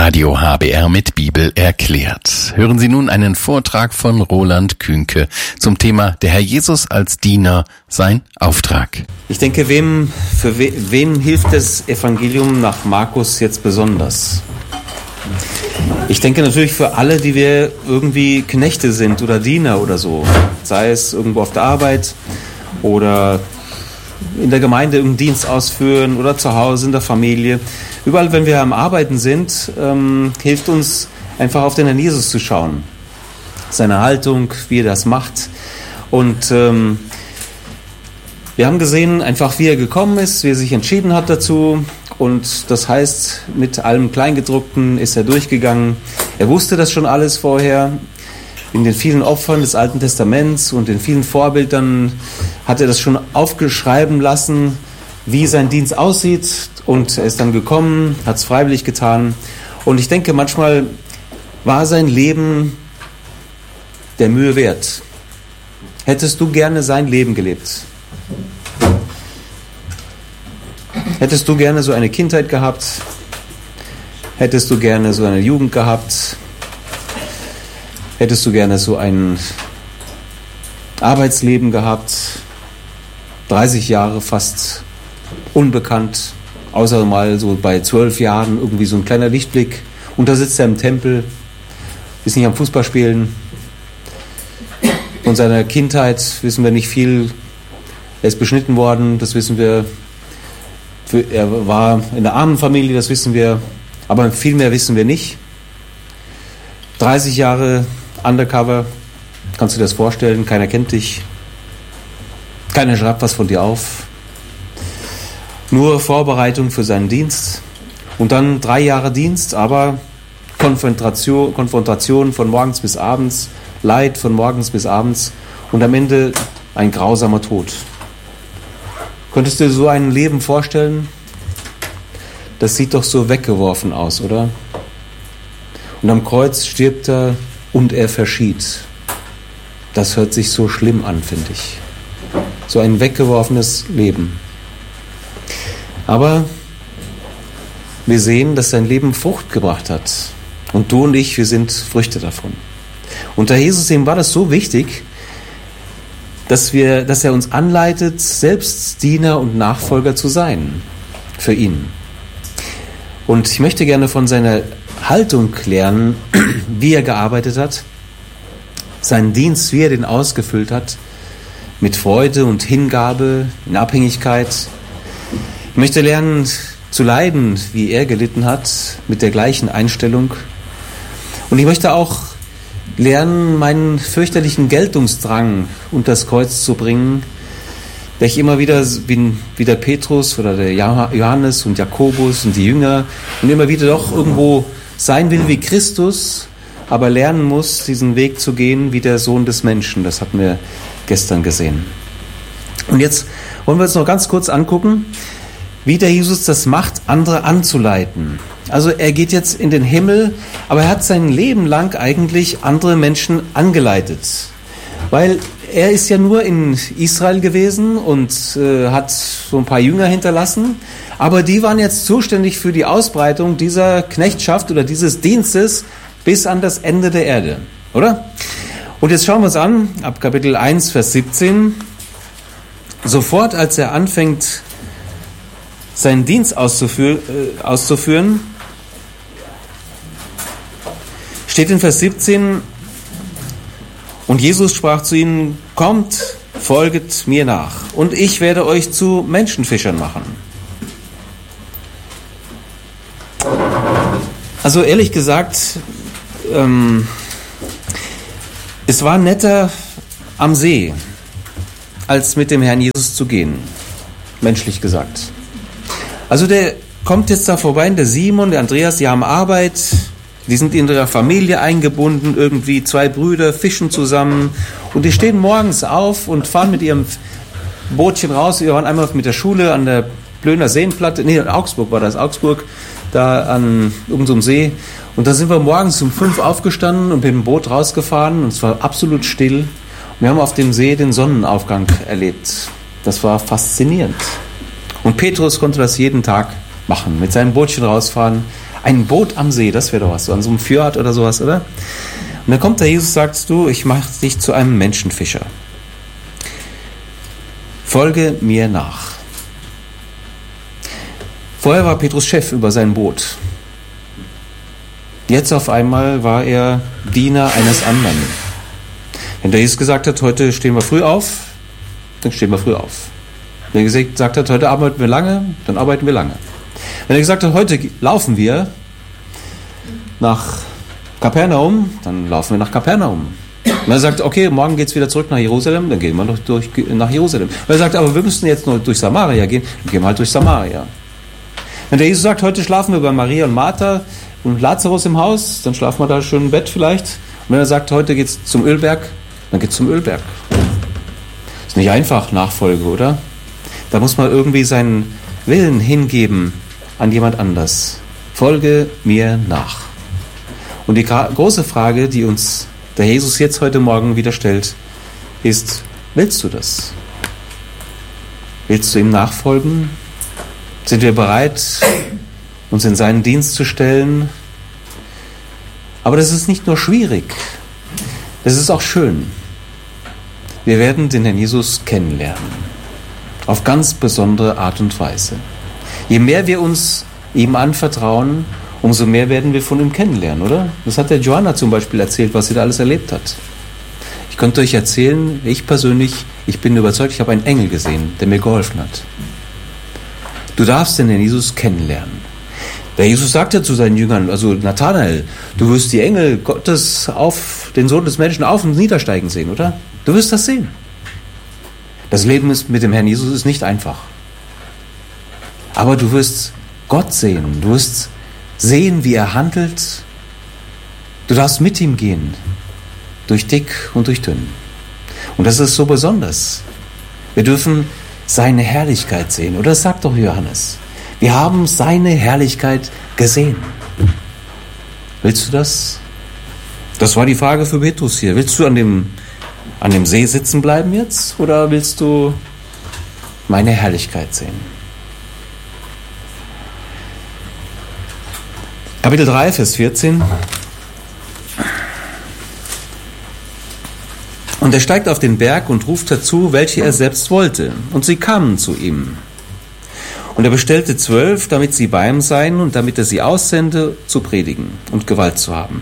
Radio HBR mit Bibel erklärt. Hören Sie nun einen Vortrag von Roland Kühnke zum Thema Der Herr Jesus als Diener, sein Auftrag. Ich denke, wem hilft das Evangelium nach Markus jetzt besonders? Ich denke natürlich für alle, die wir irgendwie Knechte sind oder Diener oder so. Sei es irgendwo auf der Arbeit oder in der Gemeinde irgendeinen Dienst ausführen oder zu Hause in der Familie. Überall, wenn wir am Arbeiten sind, hilft uns einfach auf den Herrn Jesus zu schauen. Seine Haltung, wie er das macht. Und wir haben gesehen, einfach wie er gekommen ist, wie er sich entschieden hat dazu. Und das heißt, mit allem Kleingedruckten ist er durchgegangen. Er wusste das schon alles vorher. In den vielen Opfern des Alten Testaments und den vielen Vorbildern hat er das schon aufgeschreiben lassen, wie sein Dienst aussieht. Und er ist dann gekommen, hat es freiwillig getan. Und ich denke, manchmal war sein Leben der Mühe wert. Hättest du gerne sein Leben gelebt? Hättest du gerne so eine Kindheit gehabt? Hättest du gerne so eine Jugend gehabt? Hättest du gerne so ein Arbeitsleben gehabt? 30 Jahre fast unbekannt, außer mal so bei 12 Jahren irgendwie so ein kleiner Lichtblick. Und da sitzt er im Tempel, ist nicht am Fußballspielen. Von seiner Kindheit wissen wir nicht viel. Er ist beschnitten worden, das wissen wir. Er war in einer armen Familie, das wissen wir. Aber viel mehr wissen wir nicht. 30 Jahre Undercover, kannst du dir das vorstellen? Keiner kennt dich. Keiner schreibt was von dir auf. Nur Vorbereitung für seinen Dienst. Und dann 3 Jahre Dienst, aber Konfrontation von morgens bis abends, Leid von morgens bis abends und am Ende ein grausamer Tod. Könntest du dir so ein Leben vorstellen? Das sieht doch so weggeworfen aus, oder? Und am Kreuz stirbt er und er verschied. Das hört sich so schlimm an, finde ich. So ein weggeworfenes Leben. Aber wir sehen, dass sein Leben Frucht gebracht hat. Und du und ich, wir sind Früchte davon. Und der Jesus, dem war das so wichtig, dass er uns anleitet, selbst Diener und Nachfolger zu sein für ihn. Und ich möchte gerne von seiner Haltung lernen, wie er gearbeitet hat, seinen Dienst, wie er den ausgefüllt hat, mit Freude und Hingabe, in Abhängigkeit. Ich möchte lernen zu leiden, wie er gelitten hat, mit der gleichen Einstellung. Und ich möchte auch lernen, meinen fürchterlichen Geltungsdrang unter das Kreuz zu bringen, der ich immer wieder, wie der Petrus oder der Johannes und Jakobus und die Jünger und immer wieder doch irgendwo sein will wie Christus, aber lernen muss, diesen Weg zu gehen wie der Sohn des Menschen. Das hatten wir gestern gesehen. Und jetzt wollen wir uns noch ganz kurz angucken, wie der Jesus das macht, andere anzuleiten. Also er geht jetzt in den Himmel, aber er hat sein Leben lang eigentlich andere Menschen angeleitet. Weil er ist ja nur in Israel gewesen und hat so ein paar Jünger hinterlassen. Aber die waren jetzt zuständig für die Ausbreitung dieser Knechtschaft oder dieses Dienstes bis an das Ende der Erde. Oder? Und jetzt schauen wir uns an, ab Kapitel 1, Vers 17. Sofort, als er anfängt, seinen Dienst auszuführen, steht in Vers 17, und Jesus sprach zu ihnen, kommt, folget mir nach, und ich werde euch zu Menschenfischern machen. Also ehrlich gesagt, es war netter am See, als mit dem Herrn Jesus zu gehen, menschlich gesagt. Also der kommt jetzt da vorbei, der Simon, der Andreas, die haben Arbeit, die sind in ihrer Familie eingebunden, irgendwie 2 Brüder, fischen zusammen und die stehen morgens auf und fahren mit ihrem Bootchen raus. Wir waren einmal mit der Schule an der Plöner Seenplatte, in Augsburg war das, da an irgendeinem See. Und da sind wir morgens um 5 aufgestanden und mit dem Boot rausgefahren und es war absolut still. Und wir haben auf dem See den Sonnenaufgang erlebt. Das war faszinierend. Und Petrus konnte das jeden Tag machen, mit seinem Bootchen rausfahren, Ein Boot am See, das wäre doch was, so an so einem Fjord oder sowas, oder? Und dann kommt der Jesus und sagt, du, ich mache dich zu einem Menschenfischer. Folge mir nach. Vorher war Petrus Chef über sein Boot. Jetzt auf einmal war er Diener eines anderen. Wenn der Jesus gesagt hat, heute stehen wir früh auf, dann stehen wir früh auf. Wenn er gesagt hat, heute arbeiten wir lange, dann arbeiten wir lange. Wenn er gesagt hat, heute laufen wir nach Kapernaum, dann laufen wir nach Kapernaum. Wenn er sagt, okay, morgen geht es wieder zurück nach Jerusalem, dann gehen wir noch nach Jerusalem. Wenn er sagt, aber wir müssen jetzt nur durch Samaria gehen, dann gehen wir halt durch Samaria. Wenn der Jesus sagt, heute schlafen wir bei Maria und Martha und Lazarus im Haus, dann schlafen wir da schön im Bett vielleicht. Und wenn er sagt, heute geht es zum Ölberg, dann geht es zum Ölberg. Ist nicht einfach, Nachfolge, oder? Da muss man irgendwie seinen Willen hingeben an jemand anders. Folge mir nach. Und die große Frage, die uns der Jesus jetzt heute Morgen wieder stellt, ist, willst du das? Willst du ihm nachfolgen? Sind wir bereit, uns in seinen Dienst zu stellen? Aber das ist nicht nur schwierig, das ist auch schön. Wir werden den Herrn Jesus kennenlernen. Auf ganz besondere Art und Weise. Je mehr wir uns ihm anvertrauen, umso mehr werden wir von ihm kennenlernen, oder? Das hat der Johanna zum Beispiel erzählt, was sie da alles erlebt hat. Ich könnte euch erzählen, ich persönlich, ich bin überzeugt, ich habe einen Engel gesehen, der mir geholfen hat. Du darfst den Herrn Jesus kennenlernen. Der Jesus sagte zu seinen Jüngern, also Nathanael, du wirst die Engel Gottes auf den Sohn des Menschen auf und niedersteigen sehen, oder? Du wirst das sehen. Das Leben mit dem Herrn Jesus ist nicht einfach. Aber du wirst Gott sehen. Du wirst sehen, wie er handelt. Du darfst mit ihm gehen. Durch dick und durch dünn. Und das ist so besonders. Wir dürfen seine Herrlichkeit sehen. Oder das sagt doch Johannes. Wir haben seine Herrlichkeit gesehen. Willst du das? Das war die Frage für Petrus hier. Willst du an dem See sitzen bleiben jetzt? Oder willst du meine Herrlichkeit sehen? Kapitel 3, Vers 14. Und er steigt auf den Berg und ruft dazu, welche er selbst wollte. Und sie kamen zu ihm. Und er bestellte 12, damit sie bei ihm seien und damit er sie aussende, zu predigen und Gewalt zu haben.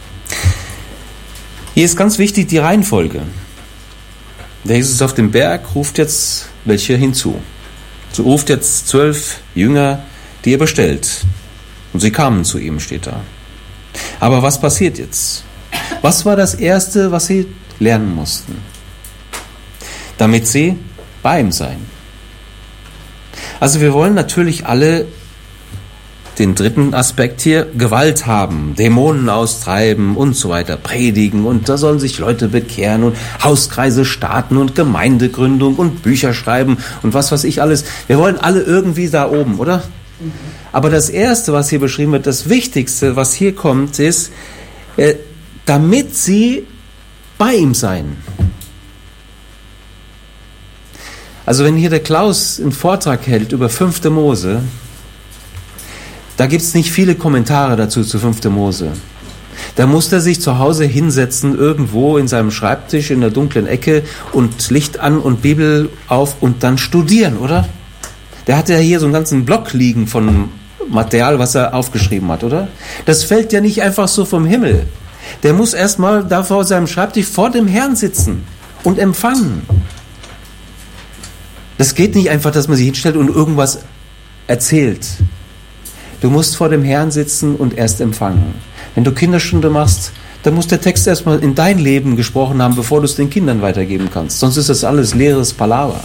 Hier ist ganz wichtig die Reihenfolge. Der Jesus auf dem Berg ruft jetzt welche hinzu. So ruft jetzt 12 Jünger, die er bestellt. Und sie kamen zu ihm, steht da. Aber was passiert jetzt? Was war das Erste, was sie lernen mussten? Damit sie bei ihm seien. Also wir wollen natürlich alle den dritten Aspekt hier, Gewalt haben, Dämonen austreiben und so weiter, predigen und da sollen sich Leute bekehren und Hauskreise starten und Gemeindegründung und Bücher schreiben und was weiß ich alles. Wir wollen alle irgendwie da oben, oder? Aber das Erste, was hier beschrieben wird, das Wichtigste, was hier kommt, ist, damit sie bei ihm seien. Also wenn hier der Klaus einen Vortrag hält über 5. Mose, da gibt es nicht viele Kommentare dazu zu 5. Mose. Da muss er sich zu Hause hinsetzen, irgendwo in seinem Schreibtisch in der dunklen Ecke und Licht an und Bibel auf und dann studieren, oder? Der hat ja hier so einen ganzen Block liegen von Material, was er aufgeschrieben hat, oder? Das fällt ja nicht einfach so vom Himmel. Der muss erstmal da vor seinem Schreibtisch vor dem Herrn sitzen und empfangen. Das geht nicht einfach, dass man sich hinstellt und irgendwas erzählt. Du musst vor dem Herrn sitzen und erst empfangen. Wenn du Kinderstunde machst, dann muss der Text erstmal in dein Leben gesprochen haben, bevor du es den Kindern weitergeben kannst. Sonst ist das alles leeres Palaver.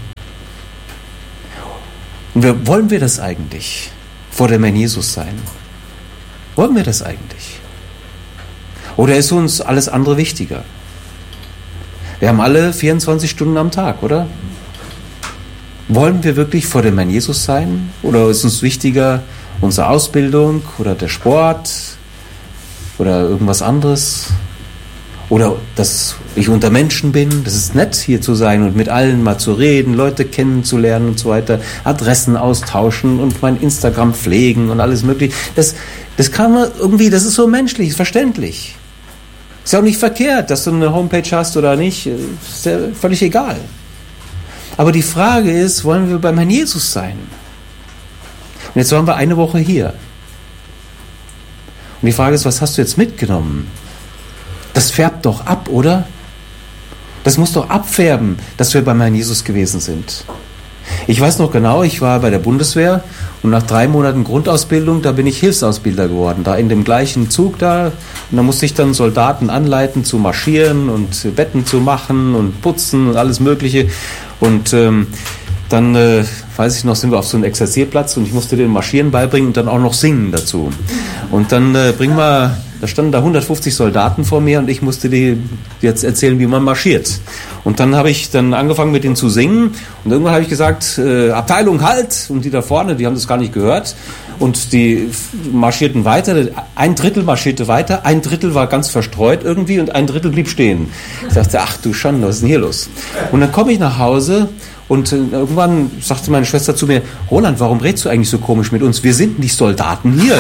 Und wollen wir das eigentlich? Vor dem Herrn Jesus sein? Wollen wir das eigentlich? Oder ist uns alles andere wichtiger? Wir haben alle 24 Stunden am Tag, oder? Wollen wir wirklich vor dem Herrn Jesus sein? Oder ist uns wichtiger unsere Ausbildung oder der Sport oder irgendwas anderes? Oder dass ich unter Menschen bin, das ist nett hier zu sein und mit allen mal zu reden, Leute kennenzulernen und so weiter, Adressen austauschen und mein Instagram pflegen und alles mögliche. Das kann man irgendwie, das ist so menschlich, verständlich. Ist ja auch nicht verkehrt, dass du eine Homepage hast oder nicht, ist ja völlig egal. Aber die Frage ist, wollen wir beim Herrn Jesus sein? Und jetzt waren wir eine Woche hier. Und die Frage ist, was hast du jetzt mitgenommen? Das färbt doch ab, oder? Das muss doch abfärben, dass wir beim Herrn Jesus gewesen sind. Ich weiß noch genau, ich war bei der Bundeswehr und nach 3 Monaten Grundausbildung, da bin ich Hilfsausbilder geworden, da in dem gleichen Zug da. Und da musste ich dann Soldaten anleiten zu marschieren und Betten zu machen und putzen und alles Mögliche. Und dann, weiß ich noch, sind wir auf so einem Exerzierplatz und ich musste den Marschieren beibringen und dann auch noch singen dazu. Und dann da standen da 150 Soldaten vor mir und ich musste die jetzt erzählen, wie man marschiert. Und dann habe ich dann angefangen mit denen zu singen und irgendwann habe ich gesagt, Abteilung Halt! Und die da vorne, die haben das gar nicht gehört und die marschierten weiter, 1/3 marschierte weiter, 1/3 war ganz verstreut irgendwie und 1/3 blieb stehen. Ich dachte, ach du Schande, was ist denn hier los? Und dann komme ich nach Hause und irgendwann sagte meine Schwester zu mir, Roland, warum redest du eigentlich so komisch mit uns? Wir sind nicht Soldaten hier.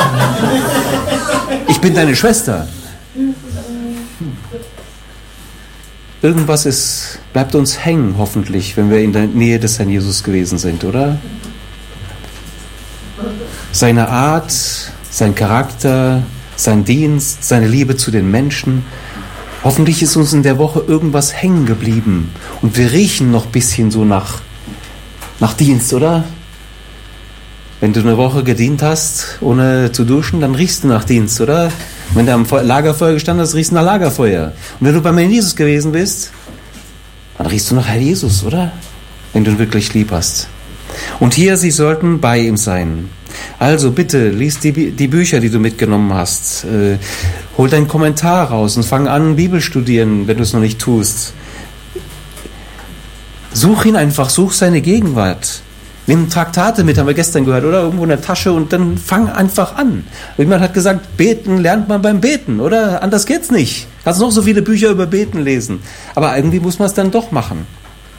Ich bin deine Schwester. Irgendwas bleibt uns hängen, hoffentlich, wenn wir in der Nähe des Herrn Jesus gewesen sind, oder? Seine Art, sein Charakter, sein Dienst, seine Liebe zu den Menschen. Hoffentlich ist uns in der Woche irgendwas hängen geblieben. Und wir riechen noch ein bisschen so nach Dienst, oder? Wenn du eine Woche gedient hast, ohne zu duschen, dann riechst du nach Dienst, oder? Wenn du am Lagerfeuer gestanden hast, riechst du nach Lagerfeuer. Und wenn du beim Herrn Jesus gewesen bist, dann riechst du nach Herrn Jesus, oder? Wenn du ihn wirklich lieb hast. Und hier, sie sollten bei ihm sein. Also bitte, lies die Bücher, die du mitgenommen hast. Hol deinen Kommentar raus und fang an, Bibel studieren, wenn du es noch nicht tust. Such ihn einfach, such seine Gegenwart. Nimm Traktate mit, haben wir gestern gehört, oder? Irgendwo in der Tasche und dann fang einfach an. Jemand hat gesagt, beten lernt man beim Beten, oder? Anders geht's nicht. Kannst noch so viele Bücher über Beten lesen. Aber irgendwie muss man es dann doch machen.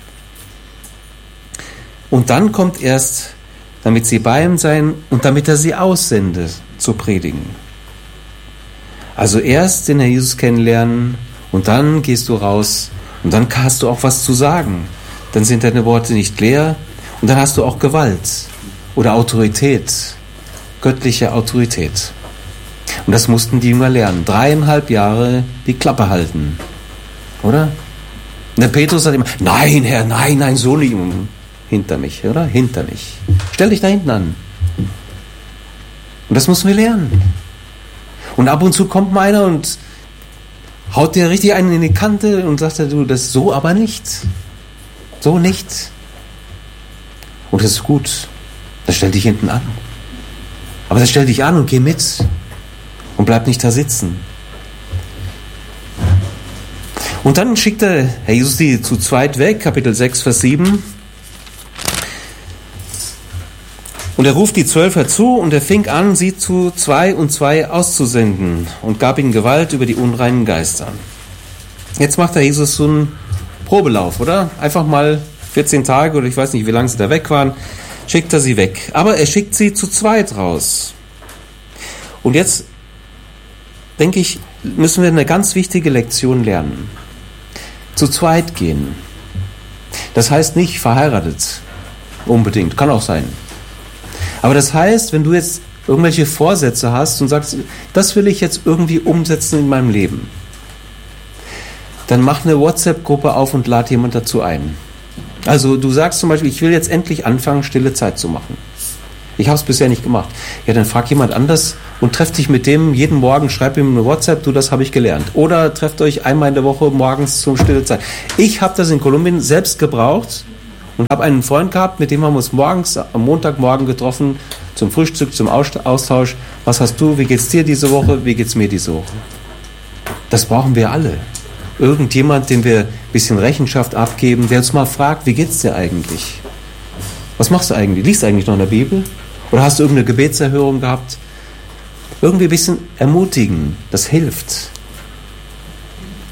Und dann kommt erst, damit sie bei ihm sein und damit er sie aussende, zu predigen. Also erst den Herrn Jesus kennenlernen und dann gehst du raus und dann hast du auch was zu sagen. Dann sind deine Worte nicht leer. Und dann hast du auch Gewalt oder Autorität, göttliche Autorität. Und das mussten die Jünger lernen. 3,5 Jahre die Klappe halten. Oder? Und der Petrus sagt immer, nein, Herr, nein, so nicht. Hinter mich, oder? Hinter mich. Stell dich da hinten an. Und das müssen wir lernen. Und ab und zu kommt mal einer und haut dir richtig einen in die Kante und sagt, du, das so aber nicht. So nicht. Und das ist gut. Dann stell dich hinten an. Aber dann stell dich an und geh mit. Und bleib nicht da sitzen. Und dann schickt Herr Jesus die zu zweit weg, Kapitel 6, Vers 7. Und er ruft die 12 herzu und er fing an, sie zu 2 und 2 auszusenden und gab ihnen Gewalt über die unreinen Geister. Jetzt macht Herr Jesus so einen Probelauf, oder? Einfach mal 14 Tage oder ich weiß nicht, wie lange sie da weg waren, schickt er sie weg. Aber er schickt sie zu zweit raus. Und jetzt, denke ich, müssen wir eine ganz wichtige Lektion lernen. Zu zweit gehen. Das heißt nicht verheiratet. Unbedingt. Kann auch sein. Aber das heißt, wenn du jetzt irgendwelche Vorsätze hast und sagst, das will ich jetzt irgendwie umsetzen in meinem Leben, dann mach eine WhatsApp-Gruppe auf und lad jemand dazu ein. Also du sagst zum Beispiel, ich will jetzt endlich anfangen, stille Zeit zu machen. Ich habe es bisher nicht gemacht. Ja, dann frag jemand anders und treff dich mit dem jeden Morgen, schreib ihm eine WhatsApp, du, das habe ich gelernt. Oder trefft euch einmal in der Woche morgens zum stille Zeit. Ich habe das in Kolumbien selbst gebraucht und habe einen Freund gehabt, mit dem haben wir uns morgens, am Montagmorgen getroffen, zum Frühstück, zum Austausch. Was hast du, wie geht's dir diese Woche, wie geht's mir diese Woche? Das brauchen wir alle. Irgendjemand, dem wir ein bisschen Rechenschaft abgeben, der uns mal fragt, wie geht's dir eigentlich? Was machst du eigentlich? Liest du eigentlich noch in der Bibel? Oder hast du irgendeine Gebetserhörung gehabt? Irgendwie ein bisschen ermutigen, das hilft.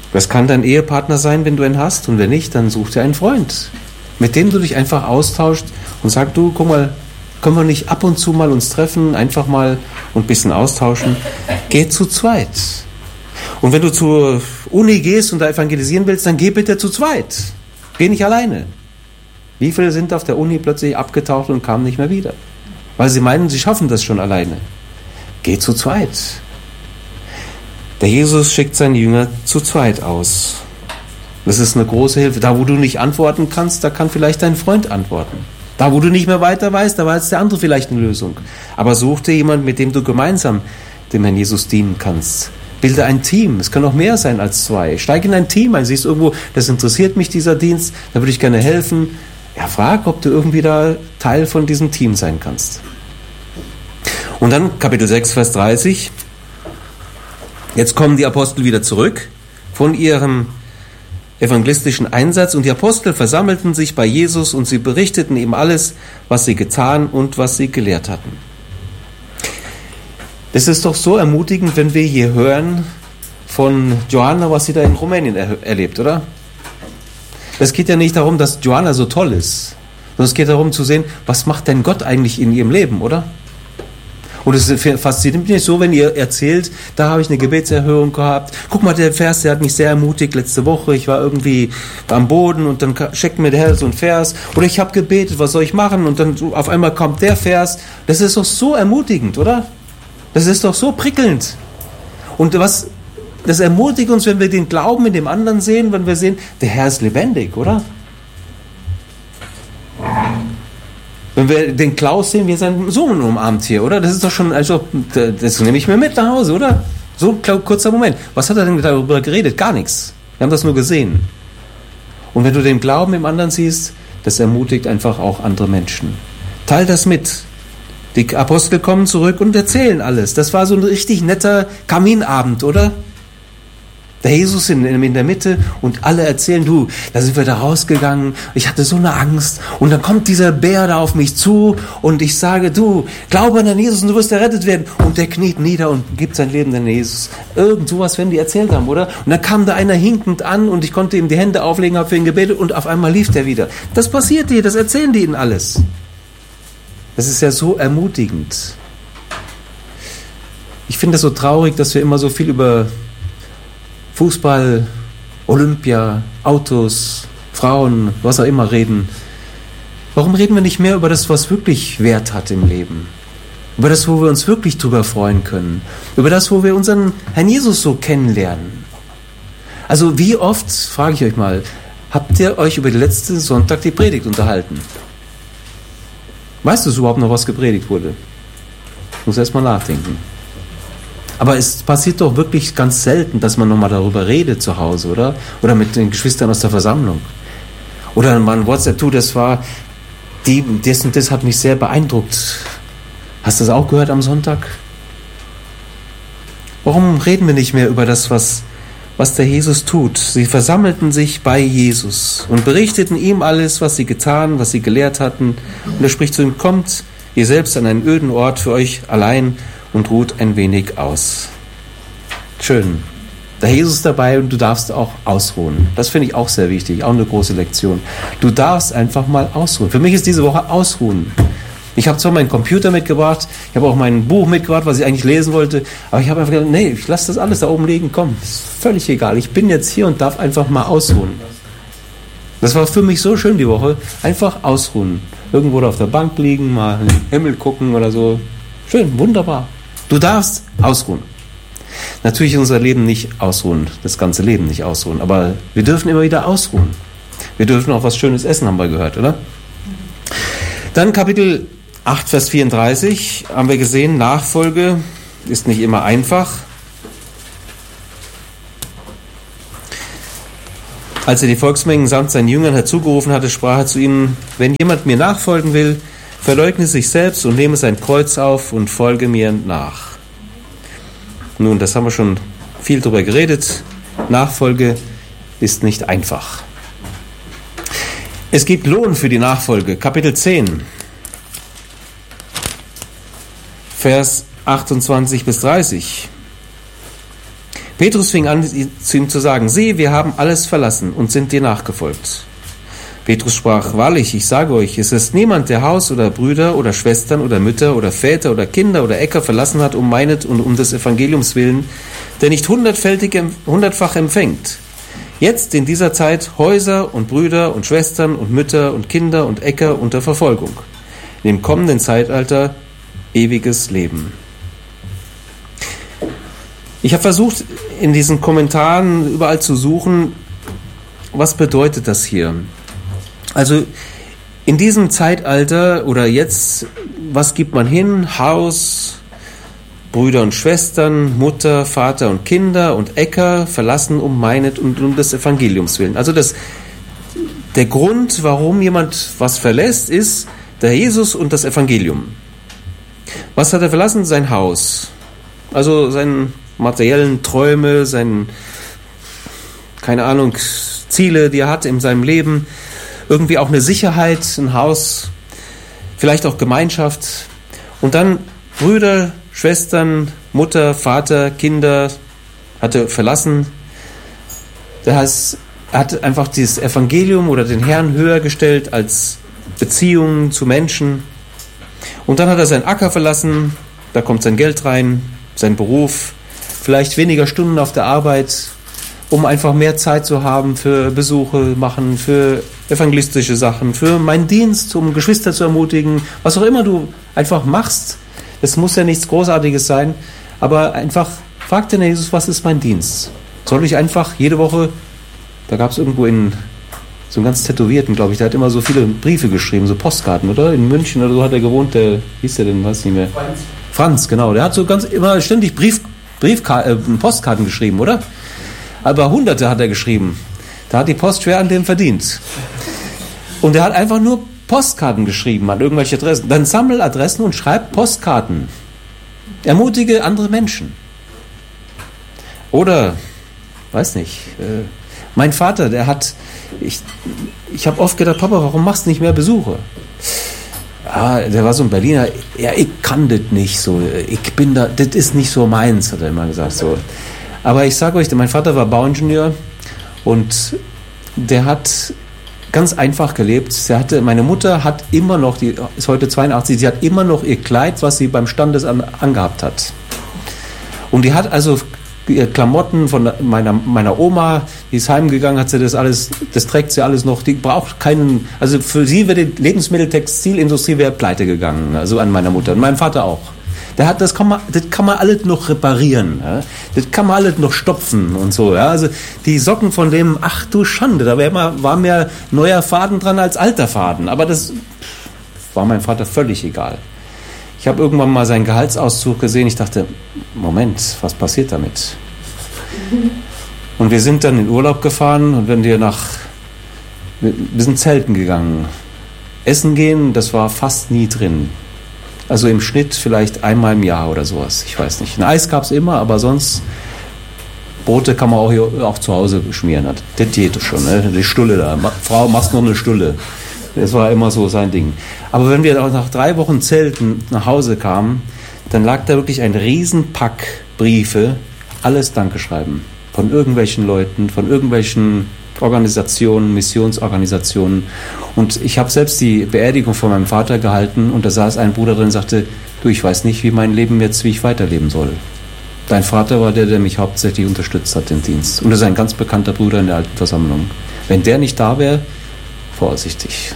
Das kann dein Ehepartner sein, wenn du einen hast, und wenn nicht, dann such dir einen Freund, mit dem du dich einfach austauscht und sagst, du, guck mal, können wir nicht ab und zu mal uns treffen, einfach mal und ein bisschen austauschen? Geh zu zweit. Und wenn du zur Uni gehst und da evangelisieren willst, dann geh bitte zu zweit. Geh nicht alleine. Wie viele sind auf der Uni plötzlich abgetaucht und kamen nicht mehr wieder? Weil sie meinen, sie schaffen das schon alleine. Geh zu zweit. Der Jesus schickt seine Jünger zu zweit aus. Das ist eine große Hilfe. Da, wo du nicht antworten kannst, da kann vielleicht dein Freund antworten. Da, wo du nicht mehr weiter weißt, da weiß der andere vielleicht eine Lösung. Aber such dir jemanden, mit dem du gemeinsam dem Herrn Jesus dienen kannst. Bilde ein Team. Es kann auch mehr sein als zwei. Steig in ein Team ein. Siehst irgendwo, das interessiert mich, dieser Dienst, da würde ich gerne helfen. Ja, frag, ob du irgendwie da Teil von diesem Team sein kannst. Und dann Kapitel 6, Vers 30. Jetzt kommen die Apostel wieder zurück von ihrem evangelistischen Einsatz, und die Apostel versammelten sich bei Jesus und sie berichteten ihm alles, was sie getan und was sie gelehrt hatten. Das ist doch so ermutigend, wenn wir hier hören von Johanna, was sie da in Rumänien erlebt, oder? Es geht ja nicht darum, dass Johanna so toll ist, sondern es geht darum zu sehen, was macht denn Gott eigentlich in ihrem Leben, oder? Und es fasziniert mich so, wenn ihr erzählt, da habe ich eine Gebetserhörung gehabt. Guck mal, der Vers, der hat mich sehr ermutigt letzte Woche. Ich war irgendwie am Boden und dann schickt mir der Herr so einen Vers. Oder ich habe gebetet, was soll ich machen? Und dann auf einmal kommt der Vers. Das ist doch so ermutigend, oder? Das ist doch so prickelnd. Und das ermutigt uns, wenn wir den Glauben in dem anderen sehen, wenn wir sehen, der Herr ist lebendig, oder? Wenn wir den Klaus sehen, wie er seinen Sohn umarmt hier, oder? Das ist doch schon, also, das nehme ich mir mit nach Hause, oder? So ein kurzer Moment. Was hat er denn darüber geredet? Gar nichts. Wir haben das nur gesehen. Und wenn du den Glauben im anderen siehst, das ermutigt einfach auch andere Menschen. Teil das mit. Die Apostel kommen zurück und erzählen alles. Das war so ein richtig netter Kaminabend, oder? Der Jesus in der Mitte und alle erzählen, du, da sind wir da rausgegangen, ich hatte so eine Angst und dann kommt dieser Bär da auf mich zu und ich sage, du, glaube an den Jesus und du wirst errettet werden, und der kniet nieder und gibt sein Leben an Jesus. Irgend sowas werden die erzählt haben, oder? Und dann kam da einer hinkend an und ich konnte ihm die Hände auflegen, habe für ihn gebetet und auf einmal lief der wieder. Das passiert dir, das erzählen die ihnen alles. Das ist ja so ermutigend. Ich finde es so traurig, dass wir immer so viel über Fußball, Olympia, Autos, Frauen, was auch immer reden. Warum reden wir nicht mehr über das, was wirklich Wert hat im Leben? Über das, wo wir uns wirklich drüber freuen können? Über das, wo wir unseren Herrn Jesus so kennenlernen? Also wie oft, frage ich euch mal, habt ihr euch über den letzten Sonntag die Predigt unterhalten? Weißt du überhaupt noch, was gepredigt wurde? Ich muss erst mal nachdenken. Aber es passiert doch wirklich ganz selten, dass man nochmal darüber redet zu Hause, oder? Oder mit den Geschwistern aus der Versammlung. Oder man WhatsApp, du, das war, das und das hat mich sehr beeindruckt. Hast du das auch gehört am Sonntag? Warum reden wir nicht mehr über das, was der Jesus tut? Sie versammelten sich bei Jesus und berichteten ihm alles, was sie getan, was sie gelehrt hatten. Und er spricht zu ihm, kommt ihr selbst an einen öden Ort für euch allein und ruht ein wenig aus. Schön. Der Jesus ist dabei und du darfst auch ausruhen. Das finde ich auch sehr wichtig, auch eine große Lektion. Du darfst einfach mal ausruhen. Für mich ist diese Woche Ausruhen. Ich habe zwar meinen Computer mitgebracht, ich habe auch mein Buch mitgebracht, was ich eigentlich lesen wollte, aber ich habe einfach gedacht, nee, ich lasse das alles da oben liegen, komm, ist völlig egal. Ich bin jetzt hier und darf einfach mal ausruhen. Das war für mich so schön die Woche, einfach ausruhen. Irgendwo da auf der Bank liegen, mal in den Himmel gucken oder so. Schön, wunderbar. Du darfst ausruhen. Natürlich ist unser Leben nicht ausruhen, das ganze Leben nicht ausruhen, aber wir dürfen immer wieder ausruhen. Wir dürfen auch was Schönes essen, haben wir gehört, oder? Dann Kapitel 8, Vers 34 haben wir gesehen, Nachfolge ist nicht immer einfach. Als er die Volksmengen samt seinen Jüngern herzugerufen hatte, sprach er zu ihnen, wenn jemand mir nachfolgen will, verleugne sich selbst und nehme sein Kreuz auf und folge mir nach. Nun, das haben wir schon viel drüber geredet. Nachfolge ist nicht einfach. Es gibt Lohn für die Nachfolge. Kapitel 10, Vers 28 bis 30. Petrus fing an, zu ihm zu sagen, sieh, wir haben alles verlassen und sind dir nachgefolgt. Petrus sprach, wahrlich, ich sage euch, es ist niemand, der Haus oder Brüder oder Schwestern oder Mütter oder Väter oder Kinder oder Äcker verlassen hat, um meinet und um des Evangeliums willen, der nicht hundertfach empfängt. Jetzt in dieser Zeit Häuser und Brüder und Schwestern und Mütter und Kinder und Äcker unter Verfolgung. In dem kommenden Zeitalter ewiges Leben. Ich habe versucht, in diesen Kommentaren überall zu suchen, was bedeutet das hier? Also in diesem Zeitalter oder jetzt, was gibt man hin? Haus, Brüder und Schwestern, Mutter, Vater und Kinder und Äcker verlassen um meinet und um des Evangeliums willen. Also der Grund, warum jemand was verlässt, ist der Jesus und das Evangelium. Was hat er verlassen? Sein Haus. Also seine materiellen Träume, keine Ahnung, Ziele, die er hat in seinem Leben. Irgendwie auch eine Sicherheit, ein Haus, vielleicht auch Gemeinschaft. Und dann Brüder, Schwestern, Mutter, Vater, Kinder hat er verlassen. Das heißt, er hat einfach dieses Evangelium oder den Herrn höher gestellt als Beziehungen zu Menschen. Und dann hat er seinen Acker verlassen, da kommt sein Geld rein, sein Beruf, vielleicht weniger Stunden auf der Arbeit, um einfach mehr Zeit zu haben für Besuche machen, für evangelistische Sachen, für meinen Dienst, um Geschwister zu ermutigen, was auch immer du einfach machst. Es muss ja nichts Großartiges sein, aber einfach frag den Jesus, was ist mein Dienst? Soll ich einfach jede Woche, da gab es irgendwo so einen ganz Tätowierten, glaube ich, der hat immer so viele Briefe geschrieben, so Postkarten, oder? In München oder so hat er gewohnt, der, wie hieß der denn, weiß nicht mehr. Franz, genau, der hat so ganz immer ständig Postkarten geschrieben, oder? Aber Hunderte hat er geschrieben. Da hat die Post schwer an dem verdient. Und er hat einfach nur Postkarten geschrieben an irgendwelche Adressen. Dann sammel Adressen und schreib Postkarten. Ermutige andere Menschen. Oder, weiß nicht, mein Vater, ich habe oft gedacht, Papa, warum machst du nicht mehr Besuche? Ja, der war so ein Berliner, ja, ich kann das nicht so, das ist nicht so meins, hat er immer gesagt, so. Aber ich sage euch, mein Vater war Bauingenieur und der hat ganz einfach gelebt. Meine Mutter hat immer noch, die ist heute 82, sie hat immer noch ihr Kleid, was sie beim Standesamt angehabt hat. Und die hat also Klamotten von meiner Oma, die ist heimgegangen, hat sie das trägt sie alles noch, die braucht keinen, also für sie wäre die Lebensmitteltextilindustrie wäre pleite gegangen, also an meiner Mutter und meinem Vater auch. Das kann man alles noch reparieren, ja? Das kann man alles noch stopfen und so. Ja? Also die Socken von dem, ach du Schande, da war mehr neuer Faden dran als alter Faden. Aber das war meinem Vater völlig egal. Ich habe irgendwann mal seinen Gehaltsauszug gesehen. Ich dachte, Moment, was passiert damit? Und wir sind dann in Urlaub gefahren und wir sind zelten gegangen. Essen gehen, das war fast nie drin. Also im Schnitt vielleicht einmal im Jahr oder sowas. Ich weiß nicht. Ein Eis gab es immer, aber sonst Brote kann man auch zu Hause schmieren. Das geht schon, ne? Die Stulle da. Frau, machst noch eine Stulle. Das war immer so sein Ding. Aber wenn wir auch nach 3 Wochen Zelten nach Hause kamen, dann lag da wirklich ein Riesenpack Briefe, alles Dankeschreiben. Von irgendwelchen Leuten, von irgendwelchen Organisationen, Missionsorganisationen. Und ich habe selbst die Beerdigung von meinem Vater gehalten und da saß ein Bruder drin und sagte, du, ich weiß nicht, wie ich weiterleben soll. Dein Vater war der mich hauptsächlich unterstützt hat im Dienst. Und das ist ein ganz bekannter Bruder in der alten Versammlung. Wenn der nicht da wäre, vorsichtig.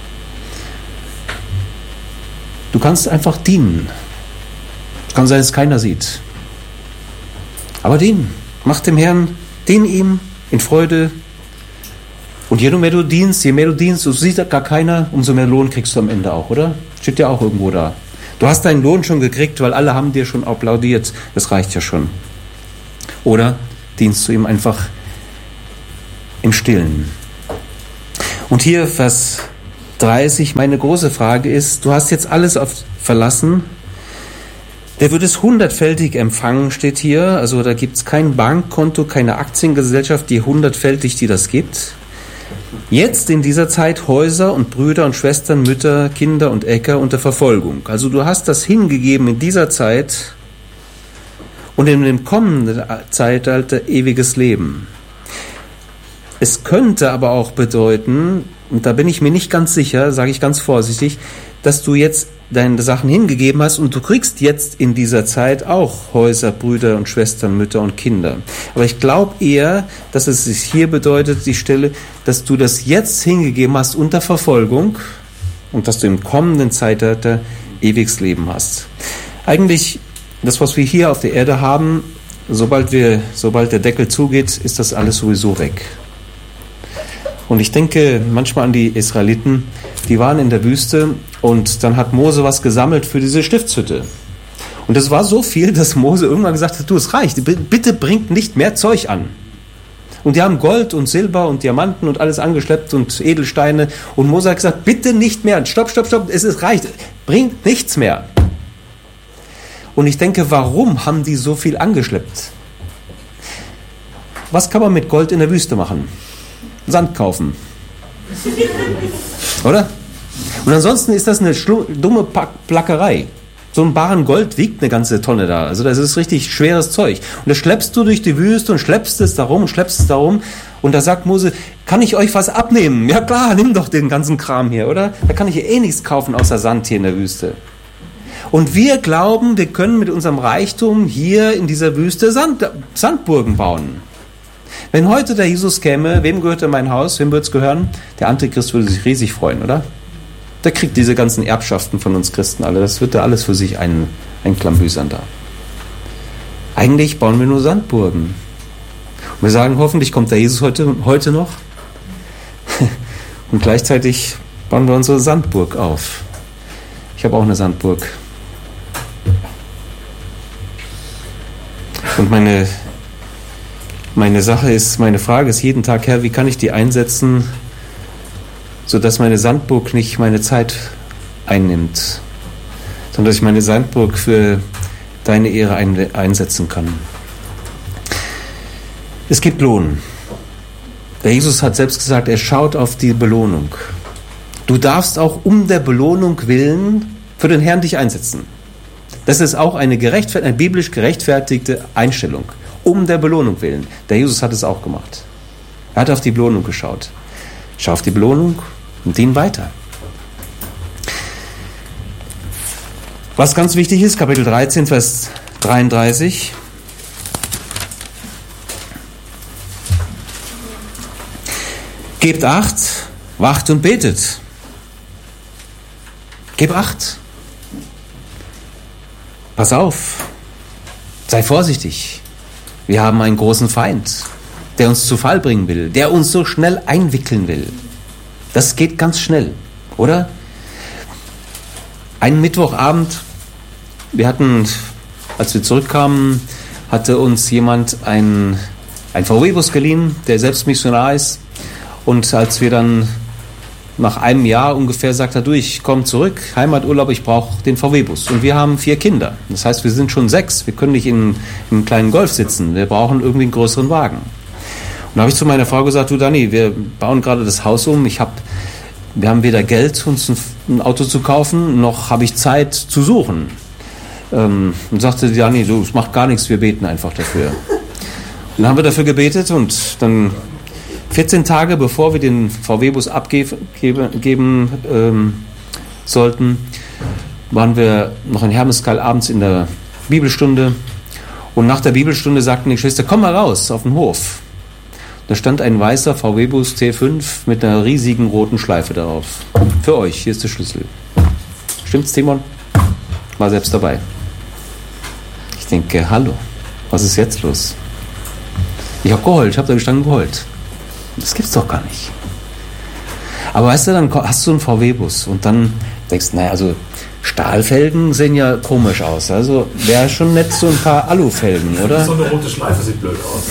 Du kannst einfach dienen. Es kann sein, dass keiner sieht. Aber dienen. Mach dem Herrn, dien ihm in Freude. Und je mehr du dienst, so sieht das gar keiner, umso mehr Lohn kriegst du am Ende auch, oder? Steht ja auch irgendwo da. Du hast deinen Lohn schon gekriegt, weil alle haben dir schon applaudiert. Das reicht ja schon. Oder dienst du ihm einfach im Stillen. Und hier Vers 30, meine große Frage ist, du hast jetzt alles verlassen, der wird es 100-fältig empfangen, steht hier. Also da gibt es kein Bankkonto, keine Aktiengesellschaft, die 100-fältig die das gibt. Jetzt in dieser Zeit Häuser und Brüder und Schwestern, Mütter, Kinder und Äcker unter Verfolgung. Also du hast das hingegeben in dieser Zeit und in dem kommenden Zeitalter ewiges Leben. Es könnte aber auch bedeuten, und da bin ich mir nicht ganz sicher, sage ich ganz vorsichtig, dass du jetzt deine Sachen hingegeben hast und du kriegst jetzt in dieser Zeit auch Häuser, Brüder und Schwestern, Mütter und Kinder. Aber ich glaube eher, dass es sich hier bedeutet, die Stelle, dass du das jetzt hingegeben hast unter Verfolgung und dass du im kommenden Zeitalter ewiges Leben hast. Eigentlich, das, was wir hier auf der Erde haben, sobald der Deckel zugeht, ist das alles sowieso weg. Und ich denke manchmal an die Israeliten, die waren in der Wüste und dann hat Mose was gesammelt für diese Stiftshütte. Und das war so viel, dass Mose irgendwann gesagt hat, du, es reicht, bitte bringt nicht mehr Zeug an. Und die haben Gold und Silber und Diamanten und alles angeschleppt und Edelsteine. Und Mose hat gesagt, bitte nicht mehr, stopp, es reicht, bringt nichts mehr. Und ich denke, warum haben die so viel angeschleppt? Was kann man mit Gold in der Wüste machen? Sand kaufen. Oder? Und ansonsten ist das eine dumme Plackerei. So ein Barren Gold wiegt eine ganze Tonne da. Also das ist richtig schweres Zeug. Und das schleppst du durch die Wüste und schleppst es darum. Und da sagt Mose, kann ich euch was abnehmen? Ja klar, nimm doch den ganzen Kram hier, oder? Da kann ich hier nichts kaufen außer Sand hier in der Wüste. Und wir glauben, wir können mit unserem Reichtum hier in dieser Wüste Sandburgen bauen. Wenn heute der Jesus käme, wem gehört mein Haus? Wem würde es gehören? Der Antichrist würde sich riesig freuen, oder? Der kriegt diese ganzen Erbschaften von uns Christen alle. Das wird da alles für sich einklambüsern da. Eigentlich bauen wir nur Sandburgen. Und wir sagen, hoffentlich kommt der Jesus heute noch. Und gleichzeitig bauen wir unsere Sandburg auf. Ich habe auch eine Sandburg. Und meine Frage ist jeden Tag, Herr, wie kann ich die einsetzen, sodass meine Sandburg nicht meine Zeit einnimmt, sondern dass ich meine Sandburg für deine Ehre einsetzen kann. Es gibt Lohn. Der Jesus hat selbst gesagt, er schaut auf die Belohnung. Du darfst auch um der Belohnung willen für den Herrn dich einsetzen. Das ist auch eine biblisch gerechtfertigte Einstellung. Um der Belohnung willen. Der Jesus hat es auch gemacht. Er hat auf die Belohnung geschaut. Schau auf die Belohnung und dien weiter. Was ganz wichtig ist, Kapitel 13, Vers 33. Gebt Acht, wacht und betet. Gib Acht. Pass auf. Sei vorsichtig. Wir haben einen großen Feind, der uns zu Fall bringen will, der uns so schnell einwickeln will. Das geht ganz schnell, oder? Einen Mittwochabend, als wir zurückkamen, hatte uns jemand ein VW-Bus geliehen, der selbst Missionar ist. Und als wir dann nach einem Jahr ungefähr sagt er, du, ich komme zurück, Heimaturlaub, ich brauche den VW-Bus. Und wir haben 4 Kinder. Das heißt, wir sind schon 6. Wir können nicht in einem kleinen Golf sitzen. Wir brauchen irgendwie einen größeren Wagen. Und da habe ich zu meiner Frau gesagt, du Dani, wir bauen gerade das Haus um. Wir haben weder Geld, uns ein Auto zu kaufen, noch habe ich Zeit zu suchen. Und sagte Dani, du, es macht gar nichts, wir beten einfach dafür. Und dann haben wir dafür gebetet und dann 14 Tage bevor wir den VW-Bus abgeben sollten, waren wir noch in Hermeskeil abends in der Bibelstunde. Und nach der Bibelstunde sagten die Geschwister, komm mal raus auf den Hof. Da stand ein weißer VW-Bus T5 mit einer riesigen roten Schleife darauf. Für euch, hier ist der Schlüssel. Stimmt's, Timon? War selbst dabei. Ich denke, hallo, was ist jetzt los? Ich habe geheult, ich habe da gestanden geheult. Das gibt's doch gar nicht. Aber weißt du, dann hast du einen VW-Bus und dann denkst du, naja, also Stahlfelgen sehen ja komisch aus. Also wäre schon nett so ein paar Alufelgen, oder? So eine rote Schleife sieht blöd aus.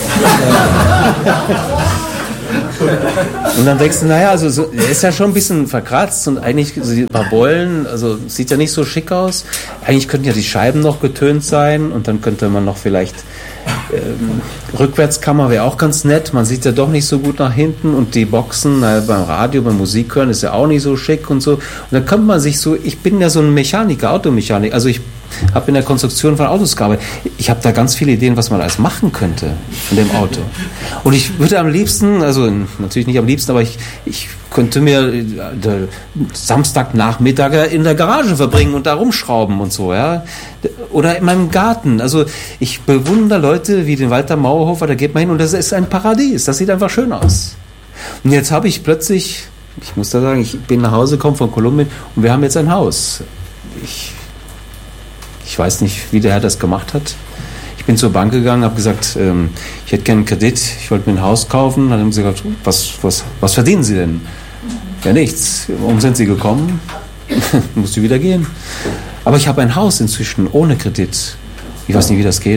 Und dann denkst du, naja, also er ist ja schon ein bisschen verkratzt und eigentlich ein paar Beulen, also sieht ja nicht so schick aus. Eigentlich könnten ja die Scheiben noch getönt sein und dann könnte man noch vielleicht Rückwärtskammer wäre auch ganz nett. Man sieht ja doch nicht so gut nach hinten und die Boxen beim Radio, beim Musik hören ist ja auch nicht so schick und so. Und dann kommt man sich so, ich bin ja so ein Mechaniker, Automechaniker, also ich habe in der Konstruktion von Autos gearbeitet. Ich habe da ganz viele Ideen, was man alles machen könnte in dem Auto. Und ich würde am liebsten, also natürlich nicht am liebsten, aber ich könnte mir Samstagnachmittag in der Garage verbringen und da rumschrauben und so, ja. Oder in meinem Garten. Also ich bewundere Leute wie den Walter Mauerhofer, da geht man hin und das ist ein Paradies. Das sieht einfach schön aus. Und jetzt habe ich plötzlich, ich muss da sagen, ich bin nach Hause gekommen von Kolumbien und wir haben jetzt ein Haus. Ich weiß nicht, wie der Herr das gemacht hat. Ich bin zur Bank gegangen, habe gesagt, ich hätte gerne einen Kredit, ich wollte mir ein Haus kaufen. Dann haben sie gesagt, was verdienen Sie denn? Ja, nichts. Warum sind Sie gekommen? Musst du wieder gehen. Aber ich habe ein Haus inzwischen ohne Kredit. Ich weiß nicht, wie das geht.